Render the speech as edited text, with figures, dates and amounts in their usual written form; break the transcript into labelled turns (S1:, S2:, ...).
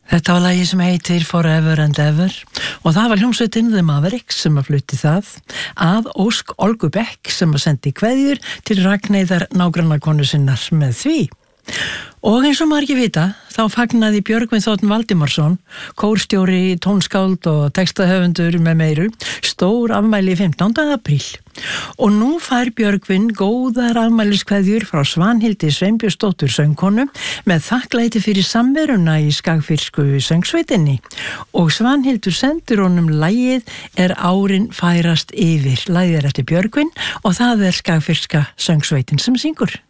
S1: Þetta var lagi sem heitir Forever and Ever og það var hljómsveitin The Mavericks sem að flutti það að ósk Olgu Beck sem að sendi kveðjur til Ragnheiðar nágrannakonu sinnar með því. Og eins og maður ekki vita, þá fagnaði Björgvin Þ. Valdimarsson, kórstjóri, tónskáld og textahöfundur með meiru, stór afmæli 15. apríl. Og nú fær Björgvin góðar afmæliskveðjur frá Svanhildi Sveinbjörnsdóttur söngkonu með þakklæti fyrir samveruna í skagfirsku söngsveitinni. Og Svanhildur sendur honum lagið Er árin færast yfir. Lagið eftir Björgvin og það skagfirska söngsveitin sem syngur.